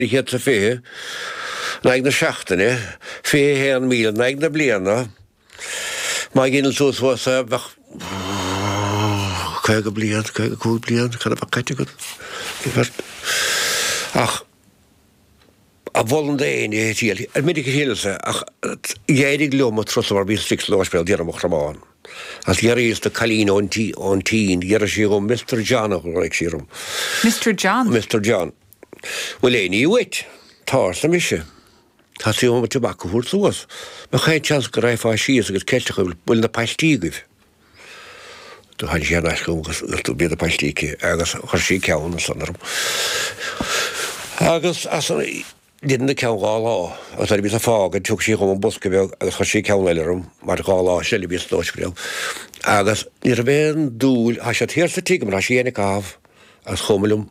het te fé, naig na seachtainine, fé héan míle, naig na bliana, má ginil tús was bach caiga blian, caiga cúl blian, chana bach caite go. Ach, a bhlan daine tíal, midig hilse, ach, dhéidig leoma trus mar bhí six láspéil díar amach ramáin. As dhéir de Calín ón tín, dhéir sé go Mr. John ach raig sírum. Mr. John? Mr. John. Well, éí wit, tás na mise. Tá sí óma tobacco húr súas. Ma chaid chans go raibh fá síos agus ceilteach bhfuil na paistíigh. Du hain sé náis go tú bíad a paistíici agus chuir sí ceann sanarm. Agus as didn't the cow all as I was a fog and took she home buscabel as she cow lerum, but all shelly be slow. Agus near ben dool, I should hear the tigum, as she any calf as homelum.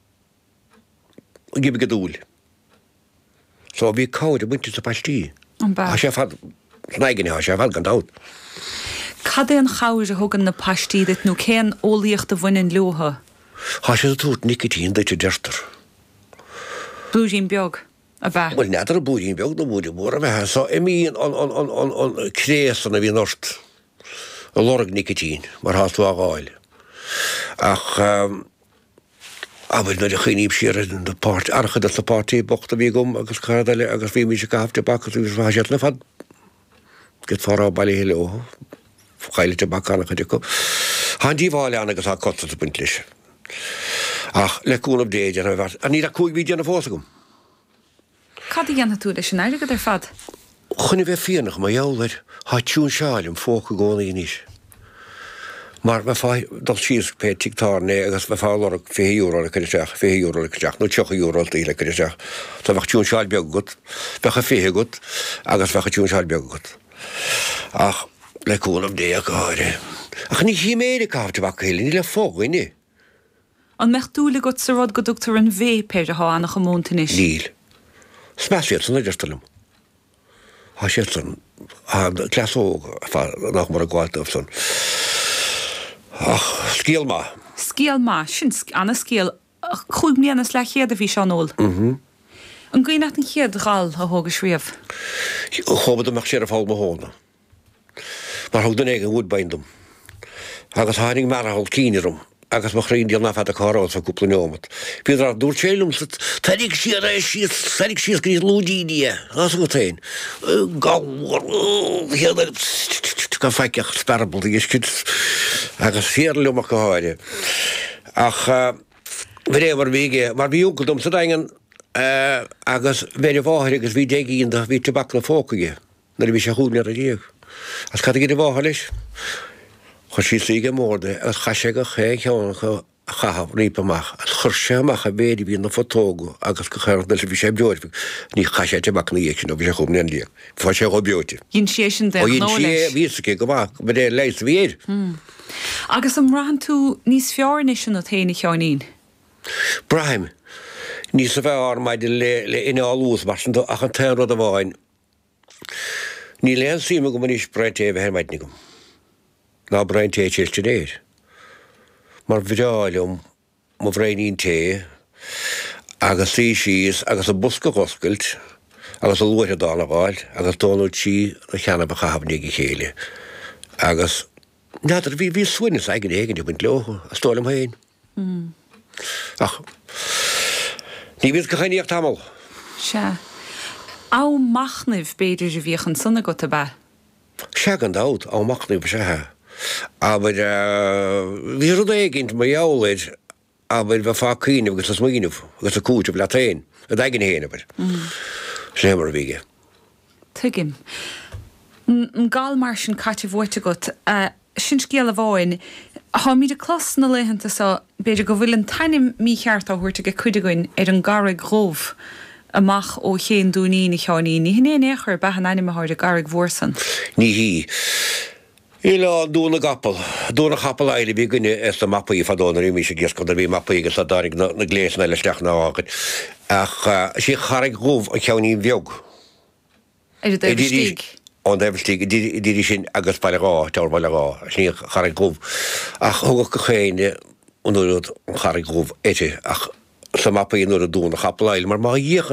Give a dool. So we cowed the winter to pastille. I shall have snagging, I shall have gone out. Cadén chair a hogan na pastí that no cén óíocht a bhain leotha. Tá sé tút nicotine de te dertar. Búdín beag a bheith. Well, neidir a búdín beag na búdí mór a bheith. So imíon an créasan a bhí nort. A lorg nicotine, mar hástú a gáil. Ach, aber na de chiníb siar in de part, archad at na partí bochta bhí gom agus caradale agus bhí mí se gafte bach agus bhí se na fad. Get fara bailí heile óha. Chaile te bach anna chuidir go. Handí bháile anna agus a cotta a buintlis. Ach, le cún of déid an bhar. A ní a cúig bhí déanna fósa gom. Cad i gceanna tú leis an airigad ar fad? Chuna bheith fianach má jaolair, há tún seáilm fóca góna í níos. Mar me fá dal síos pe tictárne agus me fá lorg €5 le chuideach, €5 le chuideach, nó €20 le chuideach. Tá bheith tún seáil beag gut, becha fé gut, agus becha tún seáil beag gut. Ach, le cún of déag áire. Ach, ní hí méide cáfte bach heile, ní le fóga ní. An mecht dúla got sa rod go dútar an bhéipéir a hána go móntanis. Níl. Smasíad san idirstalum. Há sé san, clasóga, nach mar a gwailta of san. Ach, scíal má. Scíal má, sin anna scíal, chuig mlíanas le chéad a bhí seanól. An gcuoineach an chéad gáil a thóga sríomh. Chomad amach sé a fáil má hóna. Mar thug den éige údbaindum. Agus háning mar a hol cínirum. Agus mar chrín díal nafad a cáráil sa cúpla neomat. Bíad ar dúr célum sa tarig síos grís lúdídia. As go tain. Gáwar, héad go feiceach sperabal ís cyd. Agus féarlum ach go háide. Ach, bhí mar bhíige, mar bhí úgadum sa daingan agus bhí bháthir agus bhí déigíon da bhí tabak na fócaige. Nar bhí sé húdne a díag. As cad gyd bháthir leis. Chos sí slíige mórde, as chaise go ché cheanna go chahab rípa amach, as chur sé amach a bédi bhí na fotógu, agus go chéir del bhí sé beoirfig, ní chaise teach na dhéic sin, bhí sé chum na díag. Fá sé go beoirte. Ginn sé sin de nó leis. Ví sé go bach, be dé leis víir. Agus am rahan tú níos fearne sin a téine cheanín. Brahim, níos a bheith maid le ináús mar sin ach an teanrad a bháin. Ní lean síime go maníos breint éh her maidnig gom. Ná breint té chéilte déir. Mar bhdáilm mo bhréinín té, agus sí síos, agus a busca goscailt, agus a luair a dána bháil, agus dónú tí a cheanna ba chahabnig i chéile. Agus, nádar bhí swinnas aigen éigen i buint leocha, a stólam hain. Ach, ní bhíad go chaíocht tamil. Se. Á machnamh beidir a bhíochan sanna go a bheith? Se an dáut á machnamh se ha. Aber bhí rud éiginnt mar jaolaid aber bheith fá cíineh agus a smíineh agus a cúte le tain, a d aigen héanamh. Sé mar bhíige. Tuigim. An gáil mar sin caite bhhaite got, sin scéal a bháin, há míad a clas na leihananta sa beidir go bhfuil an taine mícheart á thuirte go cuideagain ar an garrig rómh amach ó chéan dúní na cheání, ní hinné éair behan aine máthir a garrig mhórsan. Ní hí. Íla dúna gapal, dúna chapal eile bhí gine a mappaí fadónar í mí sé giscon a bhí mappaí agus a darig na gléisna eile steach na ágad. Ach, sí charrig rómh a cheanní bheog. Er d stíg? An stíg, díri sin agus baile rá, teir baile rá, sí charrig rómh. Ach, thugach go chéine, unúrúd an charrig rómh éite, ach, sa mappa í nuair a dúna chapláil, mar má dhéoch